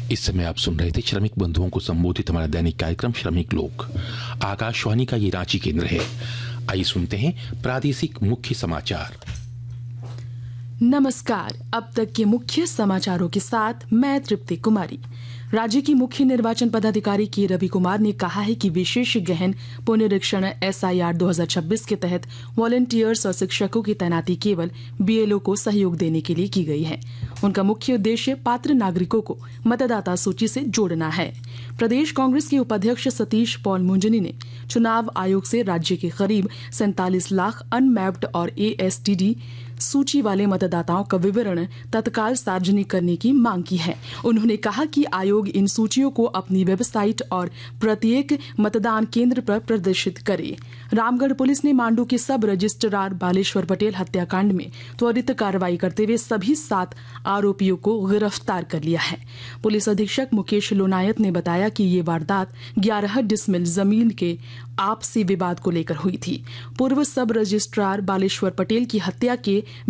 इस समय आप सुन रहे थे श्रमिक बंधुओं को संबोधित हमारा दैनिक कार्यक्रम श्रमिक लोक। आकाशवाणी का ये रांची केंद्र है। आइए सुनते हैं प्रादेशिक मुख्य समाचार। नमस्कार, अब तक के मुख्य समाचारों के साथ मैं तृप्ति कुमारी। राज्य की मुख्य निर्वाचन पदाधिकारी के रवि कुमार ने कहा है कि विशेष गहन पुनरीक्षण SIR 2026 के तहत वॉलंटियर्स और शिक्षकों की तैनाती केवल BLO को सहयोग देने के लिए की गई है। उनका मुख्य उद्देश्य पात्र नागरिकों को मतदाता सूची से जोड़ना है। प्रदेश कांग्रेस के उपाध्यक्ष सतीश पॉल मुंजनी ने चुनाव आयोग से राज्य के करीब 47 लाख अनमैप्ड और ASTD सूची वाले मतदाताओं का विवरण तत्काल सार्वजनिक करने की मांग की है। उन्होंने कहा कि आयोग इन सूचियों को अपनी वेबसाइट और प्रत्येक मतदान केंद्र पर प्रदर्शित करे। रामगढ़ पुलिस ने मांडू के सब रजिस्ट्रार बालेश्वर पटेल हत्याकांड में त्वरित कार्रवाई करते हुए सभी 7 आरोपियों को गिरफ्तार कर लिया है। पुलिस अधीक्षक मुकेश लोनायत ने बताया कि ये वारदात 11 डिसमिल जमीन के आपसी विवाद को लेकर हुई थी। पूर्व सब रजिस्ट्रार बालेश्वर पटेल की हत्या के